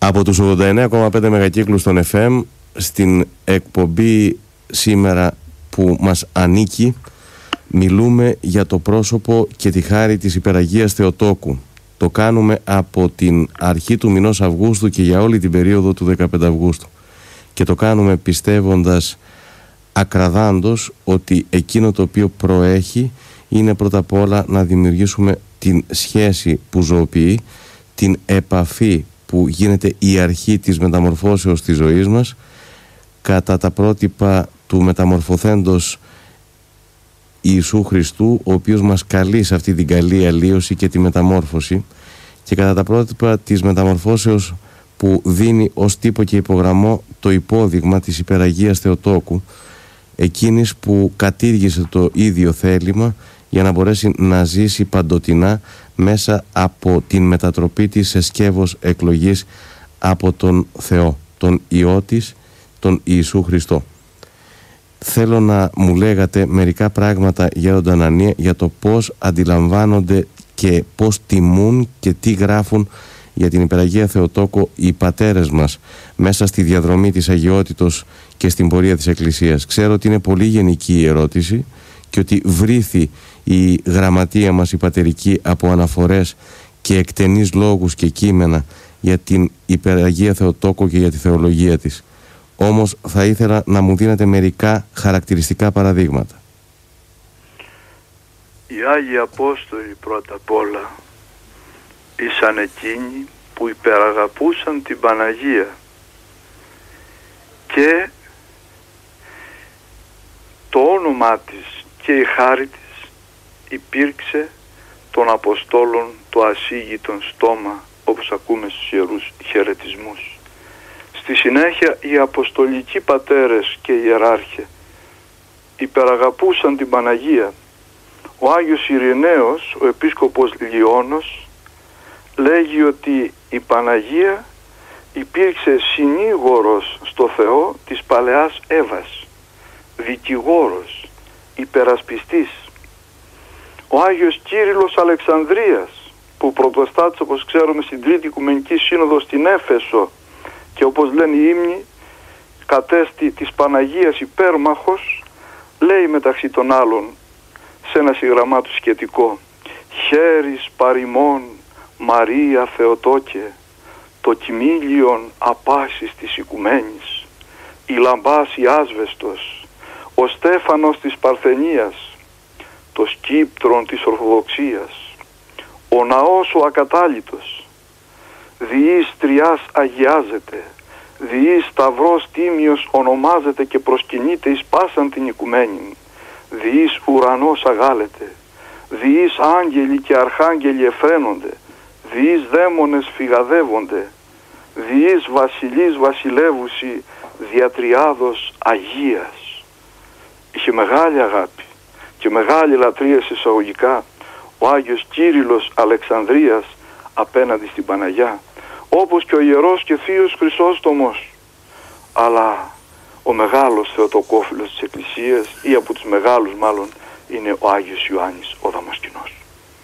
Από τους 89,5 μεγακύκλους των FM στην εκπομπή σήμερα που μας ανήκει μιλούμε για το πρόσωπο και τη χάρη της Υπεραγίας Θεοτόκου. Το κάνουμε από την αρχή του μηνός Αυγούστου και για όλη την περίοδο του 15 Αυγούστου. Και το κάνουμε πιστεύοντας ακραδάντως ότι εκείνο το οποίο προέχει είναι πρώτα απ' όλα να δημιουργήσουμε την σχέση που ζωοποιεί, την επαφή που γίνεται η αρχή της μεταμορφώσεως της ζωής μας κατά τα πρότυπα του μεταμορφωθέντος Ιησού Χριστού, ο οποίος μας καλεί σε αυτή την καλή αλλίωση και τη μεταμόρφωση, και κατά τα πρότυπα της μεταμορφώσεως που δίνει ως τύπο και υπογραμμό το υπόδειγμα της Υπεραγίας Θεοτόκου, εκείνης που κατήργησε το ίδιο θέλημα για να μπορέσει να ζήσει παντοτινά μέσα από την μετατροπή της σε σκεύος εκλογής από τον Θεό, τον Υιό της, τον Ιησού Χριστό. Θέλω να μου λέγατε μερικά πράγματα, Γέροντα Ανανία, για το πώς αντιλαμβάνονται και πώς τιμούν και τι γράφουν για την Υπεραγία Θεοτόκο οι πατέρες μας μέσα στη διαδρομή της αγιότητος και στην πορεία της Εκκλησίας. Ξέρω ότι είναι πολύ γενική η ερώτηση και ότι βρήθη η γραμματεία μας η πατερική από αναφορές και εκτενείς λόγους και κείμενα για την Υπεραγία Θεοτόκο και για τη θεολογία της. Όμως θα ήθελα να μου δίνετε μερικά χαρακτηριστικά παραδείγματα. Οι Άγιοι Απόστολοι πρώτα απ' όλα ήσαν εκείνοι που υπεραγαπούσαν την Παναγία και το όνομά της και η χάρη της υπήρξε των Αποστόλων το ασίγητον στόμα, όπως ακούμε στους Ιερούς Χαιρετισμούς. Στη συνέχεια οι Αποστολικοί πατέρες και οι ιεράρχοι υπεραγαπούσαν την Παναγία. Ο Άγιος Ειρηναίος, ο Επίσκοπος Λιώνος, λέγει ότι η Παναγία υπήρξε συνήγορος στο Θεό της παλαιάς Εύας, δικηγόρος, υπερασπιστής. Ο Άγιος Κύριλλος Αλεξανδρίας, που πρωτοστάτησε, όπως ξέρουμε, στην Τρίτη Οικουμενική Σύνοδο στην Έφεσο και όπως λένε οι ύμνοι κατέστη της Παναγίας υπέρμαχος, λέει μεταξύ των άλλων σε ένα συγγραμμά του σχετικό: «Χέρις παρημών Μαρία Θεοτόκε, το κοιμήλιον απάσης της οικουμένης, η λαμπάς η άσβεστος, ο Στέφανος της Παρθενίας, το σκύπτρον της Ορθοδοξίας, ο ναός ο ακατάλητος, διείς τριάς αγιάζεται, διείς σταυρός τίμιος ονομάζεται και προσκυνείται εις πάσαν την οικουμένη, διείς ουρανός αγάλεται, διείς άγγελοι και αρχάγγελοι εφραίνονται, διείς δαίμονες φυγαδεύονται, διείς βασιλείς βασιλεύουσι διατριάδος Αγίας». Είχε μεγάλη αγάπη και μεγάλη λατρεία εισαγωγικά ο Άγιος Κύριλλος Αλεξανδρίας απέναντι στην Παναγιά, όπως και ο Ιερός και Θείος Χρυσόστομος. Αλλά ο μεγάλος Θεοτοκόφιλος της Εκκλησίας, ή από τους μεγάλους μάλλον, είναι ο Άγιος Ιωάννης ο Δαμασκηνός,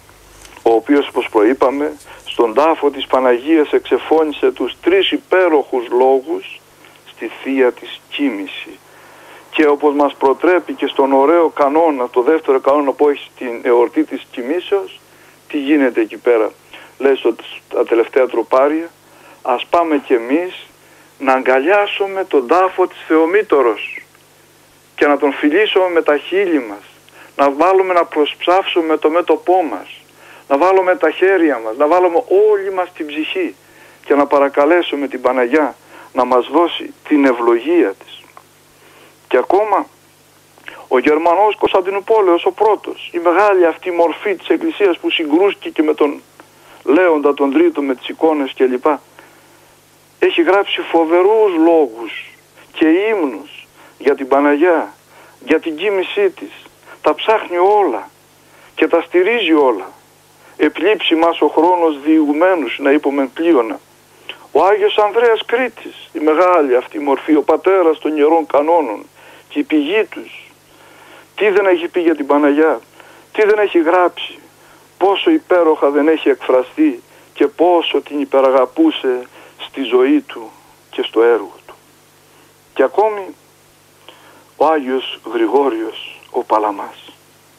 ο οποίος, όπως προείπαμε, στον τάφο της Παναγίας εξεφώνησε τους τρεις υπέροχους λόγους στη Θεία της Κοίμηση. Και όπως μας προτρέπει και στον ωραίο κανόνα, το δεύτερο κανόνα που έχει στην εορτή της Κοιμήσεως, τι γίνεται εκεί πέρα? Λέει στα τελευταία τροπάρια: ας πάμε κι εμείς να αγκαλιάσουμε τον τάφο της Θεομήτωρος και να τον φιλήσουμε με τα χείλη μας, να βάλουμε να προσψάψουμε το μέτωπό μας, να βάλουμε τα χέρια μας, να βάλουμε όλη μας την ψυχή και να παρακαλέσουμε την Παναγιά να μας δώσει την ευλογία της. Και ακόμα ο Γερμανός Κωνσταντινούπολεος ο πρώτος, η μεγάλη αυτή μορφή της Εκκλησίας που συγκρούστηκε με τον Λέοντα τον Τρίτο με τις εικόνες κλπ, έχει γράψει φοβερούς λόγους και ύμνους για την Παναγιά, για την κοίμησή της. Τα ψάχνει όλα και τα στηρίζει όλα. «Επλήψει μας ο χρόνος διηγουμένους, να είπομεν πλείονα». Ο Άγιος Ανδρέας Κρήτης, η μεγάλη αυτή μορφή, ο πατέρας των Ιερών Κανόνων και η πηγή τους, τι δεν έχει πει για την Παναγιά, τι δεν έχει γράψει, πόσο υπέροχα δεν έχει εκφραστεί και πόσο την υπεραγαπούσε στη ζωή του και στο έργο του. Και ακόμη ο Άγιος Γρηγόριος ο Παλαμάς,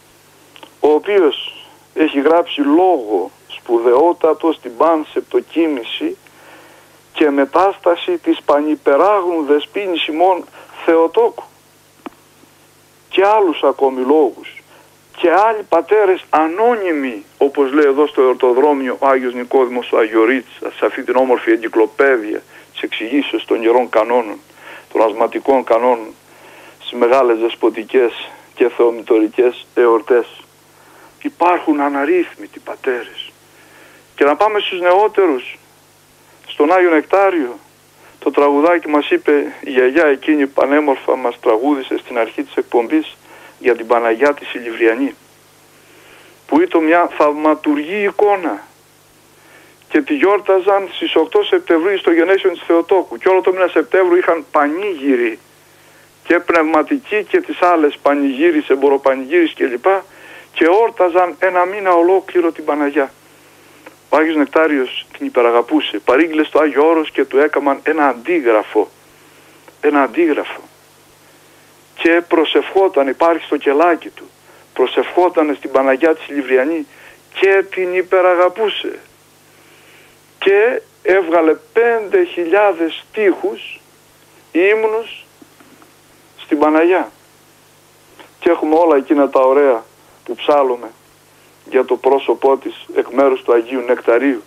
ο οποίος έχει γράψει λόγο σπουδαιότατο στην πανσεπτοκίνηση και μετάσταση της πανυπεράγνου δεσποίνης ημών Θεοτόκου, και άλλους ακόμη λόγους, και άλλοι πατέρες ανώνυμοι, όπως λέει εδώ στο εορτοδρόμιο ο Άγιος Νικόδημος ο Αγιορείτσας, σε αυτή την όμορφη εγκυκλοπαίδεια της εξηγήσεως των Ιερών Κανόνων, των ασματικών κανόνων, στις μεγάλες δεσποτικές και θεομητορικές εορτές. Υπάρχουν αναρρύθμιτοι πατέρες. Και να πάμε στους νεότερους, στον Άγιο Νεκτάριο. Το τραγουδάκι μας είπε η γιαγιά εκείνη πανέμορφα, μας τραγούδισε στην αρχή της εκπομπής για την Παναγιά τη Σιλιβριανή, που ήταν μια θαυματουργή εικόνα, και τη γιόρταζαν στις 8 Σεπτεμβρίου στο γενέσιο της Θεοτόκου, και όλο το μήνα Σεπτέμβρου είχαν πανήγυροι και πνευματικοί και τις άλλες πανηγύρις, εμποροπανηγύρις κλπ, και όρταζαν ένα μήνα ολόκληρο την Παναγιά. Ο Άγιος Νεκτάριος την υπεραγαπούσε, παρήγγειλε στο Άγιο Όρος και του έκαμαν ένα αντίγραφο, και προσευχόταν, υπάρχει στο κελάκι του, προσευχόταν στην Παναγιά τη Σιλιβριανή και την υπεραγαπούσε, και έβγαλε 5.000 στίχους, ύμνους στην Παναγιά, και έχουμε όλα εκείνα τα ωραία που ψάλλουμε για το πρόσωπό της εκ μέρους του Αγίου Νεκταρίου.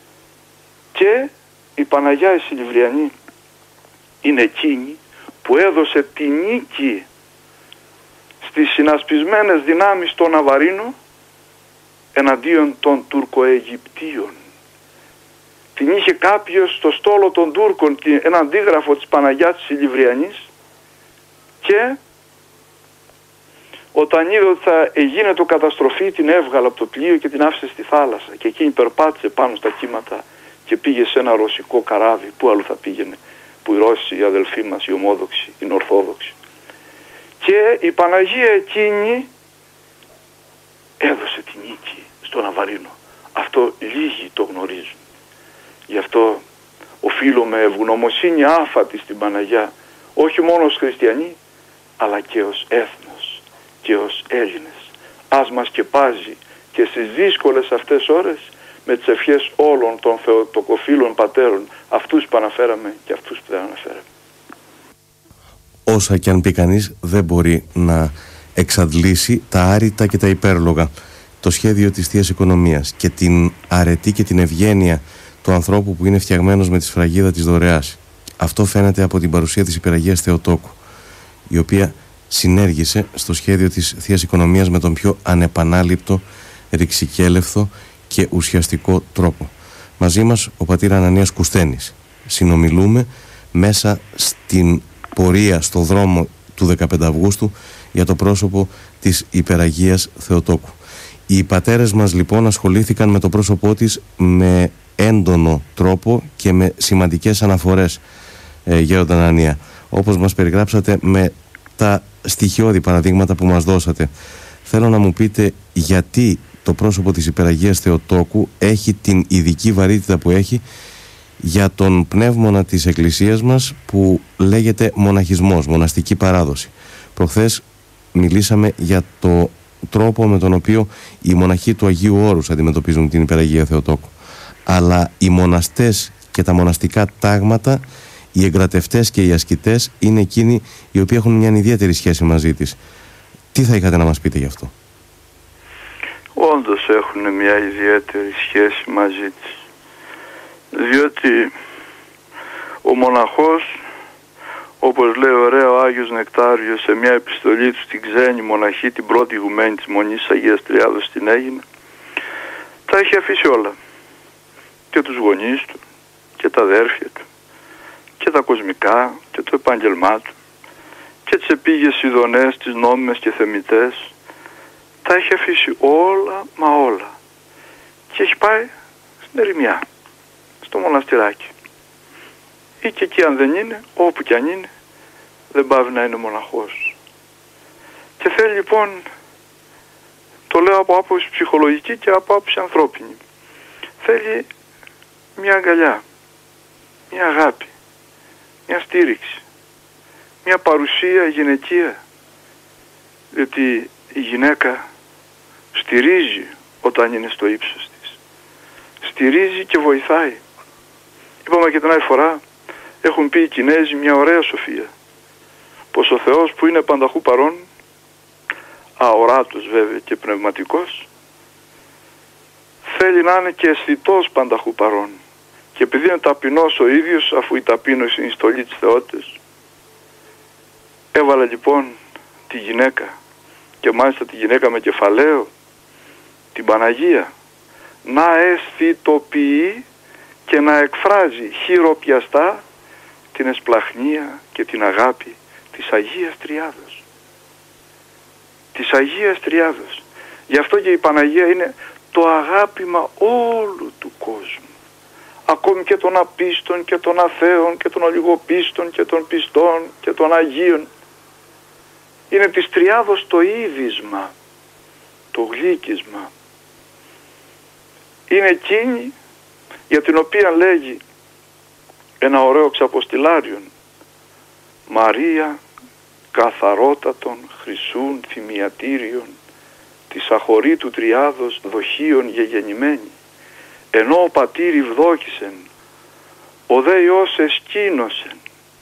Και η Παναγιά η Σιλιβριανή είναι εκείνη που έδωσε τη νίκη στις συνασπισμένες δυνάμεις των Ναβαρίνων εναντίον των Τουρκοαιγυπτίων. Την είχε κάποιος στο στόλο των Τούρκων, ένα αντίγραφο της Παναγιάς της Σιλιβριανής, και όταν είδε ότι θα γίνεται καταστροφή, την έβγαλε από το πλοίο και την άφησε στη θάλασσα, και εκείνη περπάτησε πάνω στα κύματα και πήγε σε ένα ρωσικό καράβι. Πού αλλού θα πήγαινε, που οι Ρώσοι, οι αδελφοί μας, οι ομόδοξοι, οι Ορθόδοξοι. Και η Παναγία εκείνη έδωσε τη νίκη στον Ναβαρίνο. Αυτό λίγοι το γνωρίζουν. Γι' αυτό οφείλουμε ευγνωμοσύνη άφατη στην Παναγιά, όχι μόνο ως χριστιανοί, αλλά και ως έθνος και ως Έλληνες. Ας μας σκεπάζει και στις δύσκολες αυτές ώρες με τις ευχές όλων των θεοτοκοφίλων πατέρων, αυτούς που αναφέραμε και αυτούς που δεν αναφέραμε. Όσα και αν πει κανείς, δεν μπορεί να εξαντλήσει τα άρρητα και τα υπέρλογα, το σχέδιο της Θείας Οικονομίας και την αρετή και την ευγένεια του ανθρώπου που είναι φτιαγμένος με τη σφραγίδα της δωρεάς. Αυτό φαίνεται από την παρουσία της Υπεραγίας Θεοτόκου, η οποία συνέργησε στο σχέδιο της Θείας Οικονομίας με τον πιο ανεπανάληπτο, ρηξικέλευθο και ουσιαστικό τρόπο. Μαζί μας ο πατήρ Ανανίας Κουστένης. Συνομιλούμε μέσα στην πορεία στο δρόμο του 15 Αυγούστου για το πρόσωπο της Υπεραγίας Θεοτόκου. Οι πατέρες μας λοιπόν ασχολήθηκαν με το πρόσωπό της με έντονο τρόπο και με σημαντικές αναφορές, Γέροντα Ανανία, όπως μας περιγράψατε με τα στοιχειώδη παραδείγματα που μας δώσατε. Θέλω να μου πείτε γιατί το πρόσωπο της Υπεραγίας Θεοτόκου έχει την ειδική βαρύτητα που έχει για τον πνεύμονα της Εκκλησίας μας που λέγεται μοναχισμός, μοναστική παράδοση. Προχθές μιλήσαμε για το τρόπο με τον οποίο οι μοναχοί του Αγίου Όρους αντιμετωπίζουν την Υπεραγία Θεοτόκου. Αλλά οι μοναστές και τα μοναστικά τάγματα, οι εγκρατευτές και οι ασκητές είναι εκείνοι οι οποίοι έχουν μια ιδιαίτερη σχέση μαζί της. Τι θα είχατε να μας πείτε γι' αυτό? Όντως έχουν μια ιδιαίτερη σχέση μαζί της, διότι ο μοναχός, όπως λέει ωραία ο Άγιος Νεκτάριος σε μια επιστολή του στην ξένη μοναχή, την πρώτη ηγουμένη της Μονής Αγίας Τριάδος στην Αίγινα, τα έχει αφήσει όλα, και τους γονείς του και τα αδέρφια του και τα κοσμικά και το επάγγελμά του και τις επίγειες ειδονές, τις νόμιμες και θεμιτές. Τα έχει αφήσει όλα μα όλα και έχει πάει στην ερημιά, στο μοναστηράκι, ή και εκεί αν δεν είναι, όπου κι αν είναι, δεν πάβει να είναι μοναχός. Και θέλει λοιπόν, το λέω από άποψη ψυχολογική και από άποψη ανθρώπινη, θέλει μια αγκαλιά, μια αγάπη, μια στήριξη, μια παρουσία γυναικεία, διότι η γυναίκα στηρίζει όταν είναι στο ύψος της, στηρίζει και βοηθάει. Είπαμε και την άλλη φορά, έχουν πει οι Κινέζοι μια ωραία σοφία, πως ο Θεός που είναι πανταχού παρών, αοράτος βέβαια και πνευματικός, θέλει να είναι και αισθητός πανταχού παρών. Και επειδή είναι ταπεινός ο ίδιος, αφού η ταπείνωση είναι η στολή της θεότητας, έβαλε λοιπόν τη γυναίκα, και μάλιστα τη γυναίκα με κεφαλαίο, την Παναγία, να αισθητοποιεί και να εκφράζει χειροπιαστά την εσπλαχνία και την αγάπη της Αγίας Τριάδος. Της Αγίας Τριάδος. Γι' αυτό και η Παναγία είναι το αγάπημα όλου του κόσμου. Ακόμη και των απίστων και των αθέων και των ολιγοπίστων και των πιστών και των Αγίων. Είναι της Τριάδος το είδισμα, το γλύκισμα. Είναι εκείνη για την οποία λέγει ένα ωραίο ξαποστηλάριον, Μαρία καθαρότατον χρυσούν θυμιατήριον της αχωρήτου Τριάδος δοχείων γεγεννημένη, ενώ ο πατήρ βδόκησεν, ο δε Υιός εσκήνωσεν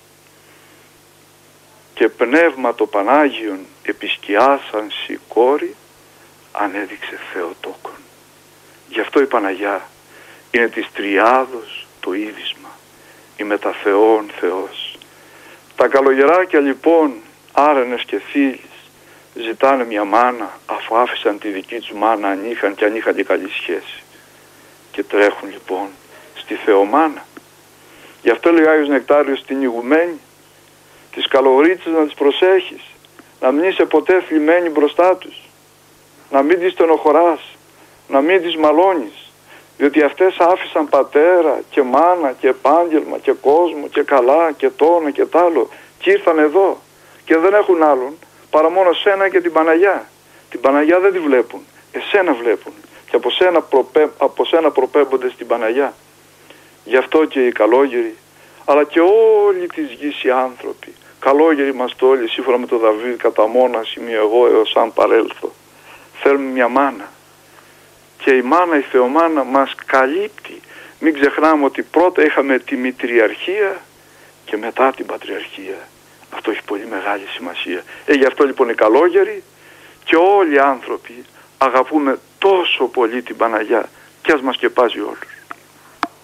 και πνεύμα το Πανάγιον επισκιάσαν σηκώρη ανέδειξε Θεοτόκον. Γι' αυτό η Παναγιά είναι της Τριάδος το είδισμα, η μετα Θεών Θεός. Τα καλογεράκια λοιπόν, άρενες και φίλες, ζητάνε μια μάνα, αφού άφησαν τη δική τους μάνα αν είχαν και καλή σχέση, και τρέχουν λοιπόν στη Θεομάνα. Γι' αυτό λέει ο Άγιος Νεκτάριος στην ηγουμένη, τις καλογρίτσες να τις προσέχεις, να μην είσαι ποτέ θλιμμένη μπροστά τους, να μην τις στενοχωράς, να μην τις μαλώνεις, διότι αυτές άφησαν πατέρα και μάνα και επάγγελμα και κόσμο και καλά και τόνο και τ' άλλο και ήρθαν εδώ και δεν έχουν άλλον παρά μόνο σένα και την Παναγιά. Την Παναγιά δεν τη βλέπουν, εσένα βλέπουν και από σένα προπέμπονται στην Παναγιά. Γι' αυτό και οι καλόγεροι, αλλά και όλοι της γης οι άνθρωποι, καλόγεροι είμαστε όλοι, σύμφωνα με τον Δαβίδ, κατά μόνα σημείο εγώ έως αν παρέλθω, θέλουμε μια μάνα. Και η μάνα, η Θεομάνα μας καλύπτει. Μην ξεχνάμε ότι πρώτα είχαμε τη μητριαρχία και μετά την πατριαρχία. Αυτό έχει πολύ μεγάλη σημασία. Γι' αυτό λοιπόν οι καλόγεροι και όλοι οι άνθρωποι αγαπούμε τόσο πολύ την Παναγιά και ας μας σκεπάζει όλους.